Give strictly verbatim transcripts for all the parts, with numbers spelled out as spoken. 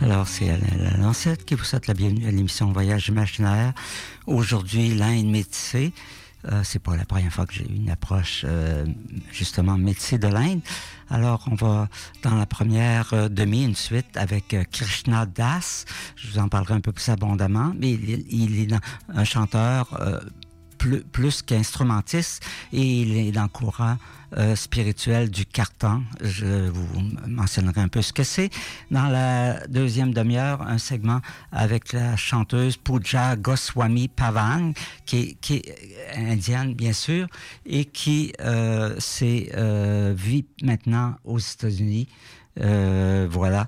Alors, c'est Alain Lancette qui vous souhaite la bienvenue à l'émission Voyage imaginaire. Aujourd'hui, l'Inde métissée. Euh, c'est pas la première fois que j'ai eu une approche euh, justement métissée de l'Inde. Alors, on va dans la première euh, demi, une suite avec euh, Krishna Das. Je vous en parlerai un peu plus abondamment, mais il, il est un chanteur euh, plus, plus qu'instrumentiste et il est dans le courant euh, spirituel du Kirtan. Je vous mentionnerai un peu ce que c'est. Dans la deuxième demi-heure, un segment avec la chanteuse Pooja Goswami Pavang, qui est, qui est indienne, bien sûr, et qui euh, c'est, euh, vit maintenant aux États-Unis. Euh, voilà.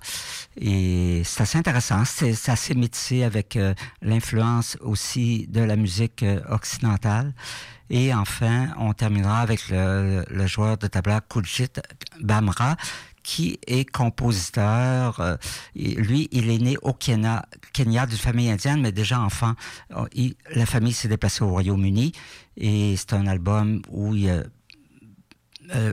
Et c'est assez intéressant. C'est, c'est assez métissé avec euh, l'influence aussi de la musique euh, occidentale. Et enfin, on terminera avec le, le joueur de tabla Kujit Bamra, qui est compositeur. Euh, lui, il est né au Kenya, Kenya d'une famille indienne, mais déjà enfant, il, la famille s'est déplacée au Royaume-Uni. Et c'est un album où il y a Euh,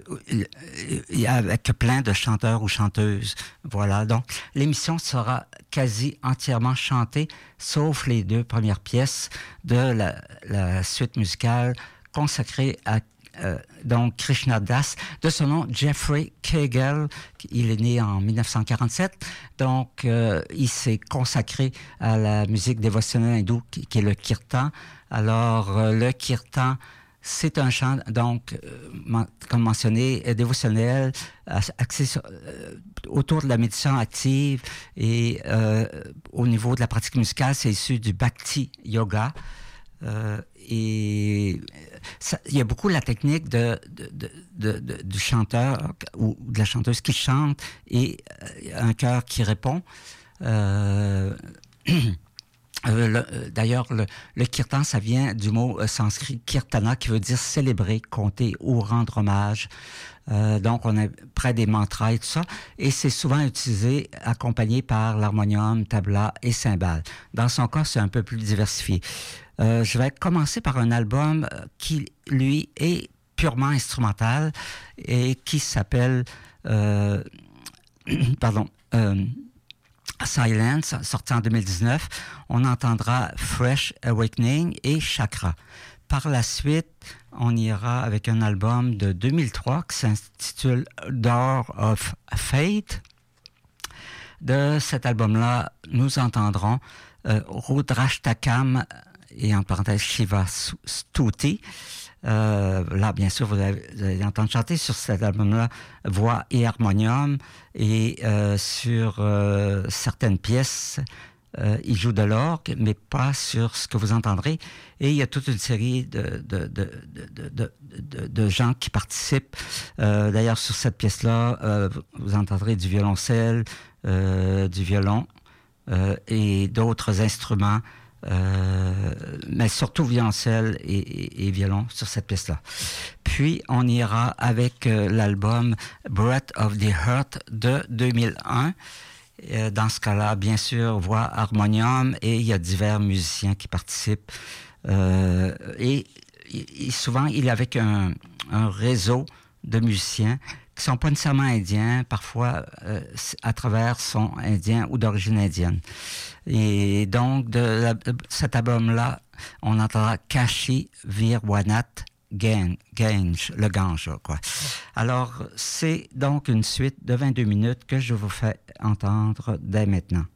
il y a avec plein de chanteurs ou chanteuses. Voilà. Donc, l'émission sera quasi entièrement chantée, sauf les deux premières pièces de la, la suite musicale consacrée à euh, donc Krishna Das, de son nom Jeffrey Kegel. Il est né en dix-neuf cent quarante-sept. Donc, euh, il s'est consacré à la musique dévotionnelle hindoue qui, qui est le kirtan. Alors, euh, le kirtan, c'est un chant, donc, euh, comme mentionné, euh, dévotionnel, axé sur, euh, autour de la méditation active et euh, au niveau de la pratique musicale, c'est issu du Bhakti Yoga. Euh, et ça, il y a beaucoup la technique de, de, de, de, de, du chanteur ou de la chanteuse qui chante et euh, un chœur qui répond. Euh, Euh, le, d'ailleurs, le, le kirtan, ça vient du mot euh, sanskrit kirtana, qui veut dire célébrer, compter ou rendre hommage. Euh, donc, on est près des mantras et tout ça. Et c'est souvent utilisé, accompagné par l'harmonium, tabla et cymbales. Dans son cas, c'est un peu plus diversifié. Euh, je vais commencer par un album qui, lui, est purement instrumental et qui s'appelle... Euh, pardon... Euh, Silence, sorti en deux mille dix-neuf, on entendra Fresh Awakening et Chakra. Par la suite, on ira avec un album de deux mille trois qui s'intitule Door of Fate. De cet album-là, nous entendrons euh, Rudrashtakam et en parenthèse Shiva Stuti. Euh, là, bien sûr, vous allez, vous allez entendre chanter sur cet album-là voix et harmonium, et euh, sur euh, certaines pièces, euh, il joue de l'orgue, mais pas sur ce que vous entendrez. Et il y a toute une série de, de, de, de, de, de, de gens qui participent. Euh, d'ailleurs, sur cette pièce-là, euh, vous entendrez du violoncelle, euh, du violon euh, et d'autres instruments. Euh, mais surtout violoncelle et, et, et violon sur cette pièce-là. Puis, on ira avec euh, l'album Breath of the Heart de deux mille un. Euh, dans ce cas-là, bien sûr, voix, harmonium, et il y a divers musiciens qui participent. Euh, et, et souvent, il est avec un, un réseau de musiciens qui sont pas nécessairement indiens, parfois euh, à travers sont indiens ou d'origine indienne. Et donc, de, la, de cet album-là, on entendra Kashi Virwanat Gange, Gange, le Gange, quoi. Alors, c'est donc une suite de vingt-deux minutes que je vous fais entendre dès maintenant.